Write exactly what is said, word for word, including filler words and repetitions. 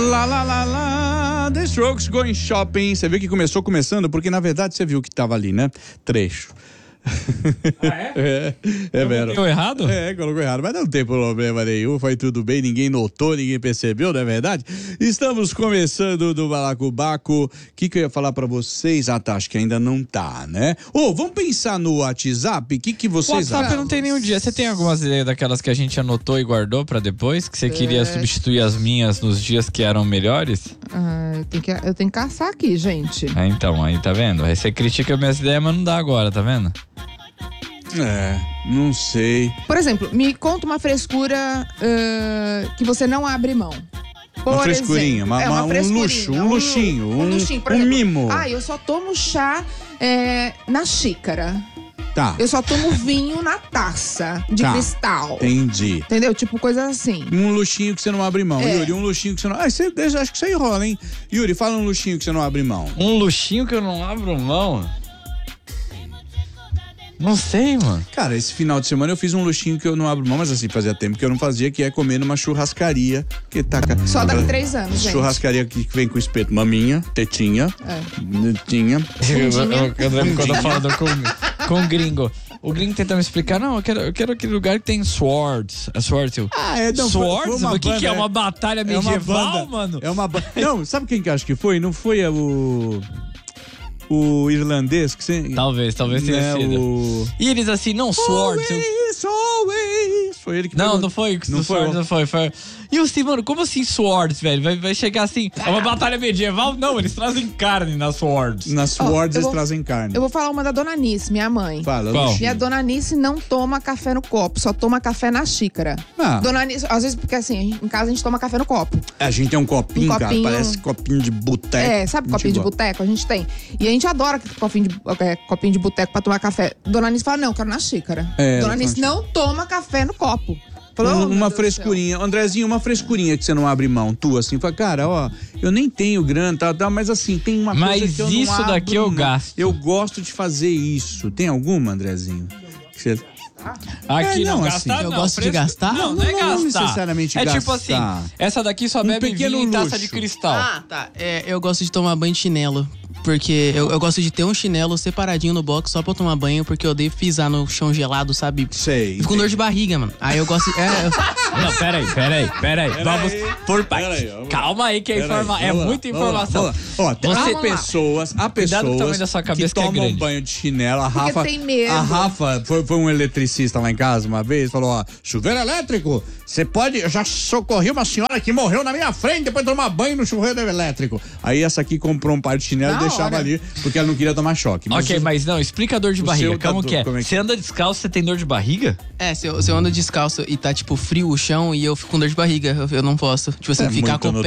Lá, lá, lá, lá, The Strokes Going Shopping. Você viu que começou começando? Porque na verdade você viu que tava ali, né? Trecho. Ah, é? É, é verdade. Colocou errado? É, colocou errado, mas não tem problema nenhum, foi tudo bem, ninguém notou, ninguém percebeu, não é verdade? Estamos começando do Balacobaco. O que, que eu ia falar pra vocês? Ah, tá, acho que ainda não tá, né? Ô, oh, vamos pensar no WhatsApp? O que, que vocês acham? O WhatsApp não tem nenhum dia. Você tem algumas ideias daquelas que a gente anotou e guardou pra depois? Que você é... queria substituir as minhas nos dias que eram melhores? Ah, eu tenho que, eu tenho que caçar aqui, gente. É, então, aí tá vendo? Aí você critica minhas ideias, mas não dá agora, tá vendo? É, não sei. Por exemplo, me conta uma frescura uh, que você não abre mão. Por uma frescurinha, uma, é, uma uma, frescurinha, um luxo, um luxinho, um, um, luxinho, por um exemplo, mimo. Ah, eu só tomo chá é, na xícara. Tá. Eu só tomo vinho na taça de tá. cristal. Entendi. Entendeu? Tipo coisa assim. Um luxinho que você não abre mão. É. Yuri, um luxinho que você não... Ah, você, acho que isso aí rola, hein? Yuri, fala um luxinho que você não abre mão. Um luxinho que eu não abro mão? Não sei, mano. Cara, esse final de semana eu fiz um luxinho que eu não abro mão, mas assim, fazia tempo que eu não fazia, que é comer numa churrascaria. Que tá, Só daqui três anos, gente. Churrascaria que vem com espeto, maminha, tetinha, é. tetinha. Eu lembro quando eu falo com, com gringo. O gringo tenta me explicar, não, eu quero, eu quero aquele lugar que tem swords. É swords? Ah, é, não, swords? O que, banda, que é? Uma batalha medieval, é uma banda, mano? É uma banda. Não, sabe quem que acho que foi? Não foi o... O irlandês que você... Talvez, talvez tenha né, sido. O... E eles assim, não, swords. Always, always. Foi ele que Não, pegou... não foi. Não foi, swords, não foi, foi. E eu assim, mano, como assim swords, velho? Vai, vai chegar assim, é uma batalha medieval? Não, eles trazem carne nas swords. Nas swords oh, eles vou, trazem carne. Eu vou falar uma da Dona Nice, minha mãe. Fala, Qual? Minha Dona Nice não toma café no copo, só toma café na xícara. Ah. Dona Nice, às vezes, porque assim, em casa a gente toma café no copo. A gente tem um copinho, Um cara, copinho. parece copinho de boteco. É, sabe copinho de boteco? A gente tem. E a gente adora copinho de, é, copinho de boteco pra tomar café. Dona Nice fala, não, eu quero na xícara. É, Dona Nice não toma café no copo. Falou, Um, uma frescurinha. Andrezinho, uma frescurinha que você não abre mão, tu, assim, fala, cara, ó, eu nem tenho grana, tá, tá, mas assim, tem uma Mas coisa que eu não isso abro daqui eu mão. gasto. Eu gosto de fazer isso. Tem alguma, Andrezinho? Que você... Aqui É, não, não, gastar assim, não. eu gosto de fresco- gastar? Não, não, Não, é não, gastar. não necessariamente é gastar. tipo assim, essa daqui só Um bebe pequeno vinho em taça luxo. de cristal. Ah, tá. É, eu gosto de tomar banho de chinelo. Porque eu, eu gosto de ter um chinelo separadinho no box só pra eu tomar banho, porque eu odeio pisar no chão gelado, sabe? Sei. Fico com dor de barriga, mano. Aí eu gosto. É, eu... Não, peraí, peraí, peraí. Vamos aí, por pera parte. aí, vamos- Calma aí que é, Pera aí, informa... é vamos lá, muita vamos lá, informação. vamos lá. Ó, tem- Você- há pessoas, há Cuidado com o tamanho pessoas da sua cabeça que que é tomam grande. banho de chinelo. A Porque Rafa, tem medo. a Rafa foi, foi um eletricista lá em casa uma vez, falou, ó, chuveiro elétrico, você pode, eu já socorri uma senhora que morreu na minha frente depois de tomar banho no chuveiro elétrico. Aí essa aqui comprou um par de chinelo e Da deixava hora. ali, porque ela não queria tomar choque. Ok, o- mas não, explica a dor de o barriga. seu tá Como do- que é? como é que- Você anda descalço, você tem dor de barriga? É, se eu, se eu ando descalço e tá, tipo, frio o chão e eu fico com dor de barriga, eu, eu não posso. Tipo assim, É ficar muita com o pé